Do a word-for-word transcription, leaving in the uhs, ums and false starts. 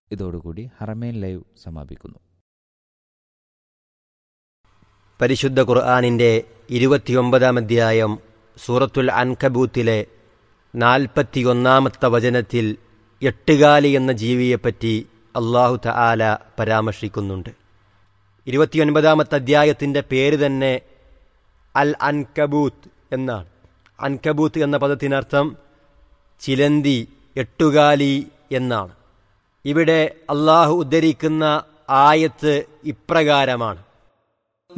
ഇതോടുകൂടി ഹറമേൻ ലൈവ് സമാപിക്കുന്നു. പരിശുദ്ധ ഖുർആനിൻ്റെ ഇരുപത്തിയൊമ്പതാം അധ്യായം സൂറത്തുൽ അൻകബൂത്തിലെ നാൽപ്പത്തിയൊന്നാമത്തെ വചനത്തിൽ എട്ടുകാലി എന്ന ജീവിയെപ്പറ്റി അല്ലാഹു തആല പരാമർശിക്കുന്നുണ്ട്. ഇരുപത്തിയൊൻപതാമത്തെ അധ്യായത്തിൻ്റെ പേര് തന്നെ അൽ അൻകബൂത്ത് എന്നാണ്. അൻകബൂത്ത് എന്ന പദത്തിനർത്ഥം ചിലന്തി, എട്ടുകാലി എന്നാണ്. ഇവിടെ അല്ലാഹു ഉദ്ധരിക്കുന്ന ആയത്ത് ഇപ്രകാരമാണ്: